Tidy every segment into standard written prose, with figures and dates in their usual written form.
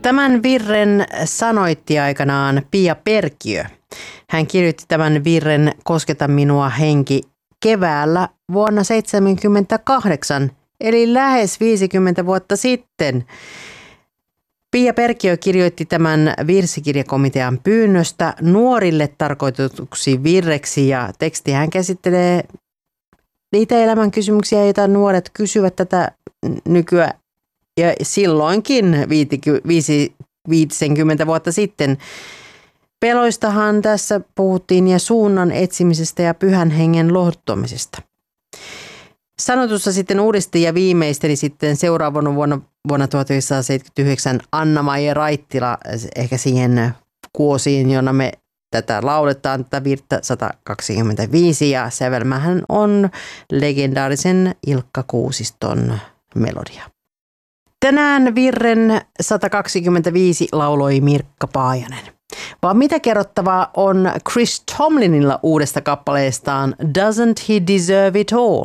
Tämän virren sanoitti aikanaan Pia Perkiö. Hän kirjoitti tämän virren Kosketa minua henki keväällä vuonna 1978, eli lähes 50 vuotta sitten. Pia Perkiö kirjoitti tämän virsikirjakomitean pyynnöstä nuorille tarkoitetuksi virreksi ja tekstihän käsittelee niitä elämän kysymyksiä, joita nuoret kysyvät tätä nykyään ja silloinkin 50 vuotta sitten. Peloistahan tässä puhuttiin ja suunnan etsimisestä ja pyhän hengen lohduttamisesta. Sanotussa sitten uudisti ja viimeisteli sitten seuraavana vuonna 1979 Anna-Maija Raittila ehkä siihen kuosiin, jona me tätä lauletaan, tätä virttä 125 ja sävelmähän on legendaarisen Ilkka Kuusiston melodia. Tänään virren 125 lauloi Mirkka Paajanen. Vaan mitä kerrottavaa on Chris Tomlinilla uudesta kappaleestaan Doesn't He Deserve It All?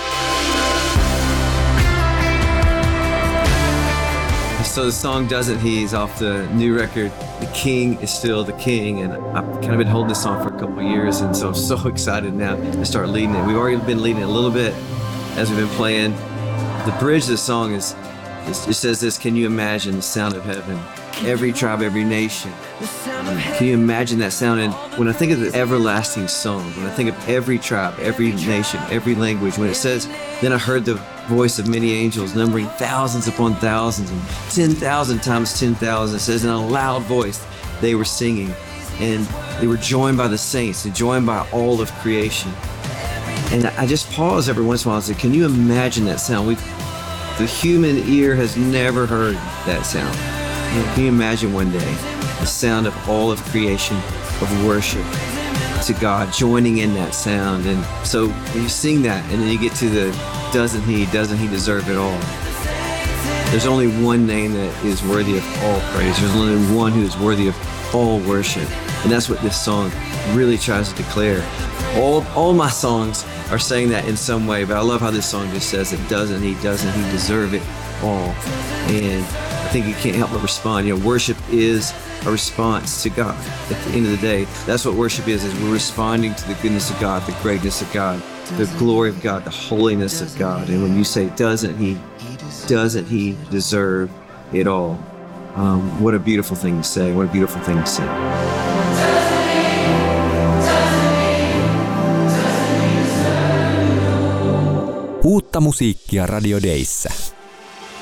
So the song Doesn't He is off the new record, The King is Still the King, and I've kind of been holding this song for a couple of years, and so I'm so excited now to start leading it. We've already been leading it a little bit as we've been playing. The bridge of the song it says this: can you imagine the sound of heaven? Every tribe, every nation. Can you imagine that sound? And when I think of the everlasting song, when I think of every tribe, every nation, every language, when it says, then I heard the voice of many angels numbering thousands upon thousands and 10,000 times 10,000. It says in a loud voice they were singing, and they were joined by the saints and joined by all of creation. And I just pause every once in a while and say, can you imagine that sound? The human ear has never heard that sound. Can you imagine one day the sound of all of creation, of worship to God, joining in that sound? And so when you sing that and then you get to the doesn't he deserve it all? There's only one name that is worthy of all praise. There's only one who is worthy of all worship. And that's what this song really tries to declare. All my songs are saying that in some way, but I love how this song just says it, doesn't he deserve it all? And I think you can't help but respond. You know, worship is a response to God. At the end of the day, that's what worship is we're responding to the goodness of God, the greatness of God, the glory of God, the holiness of God. And when you say, doesn't he deserve it all? What a beautiful thing to say. What a beautiful thing to say. Uutta musiikkia Radio Dayssä.